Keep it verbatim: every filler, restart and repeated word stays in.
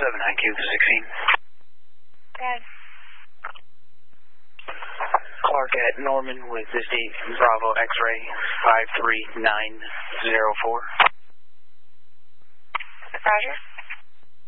seven nine Q sixteen. Dad. Clark at Norman with this date, Bravo X-ray five three nine zero four. Roger.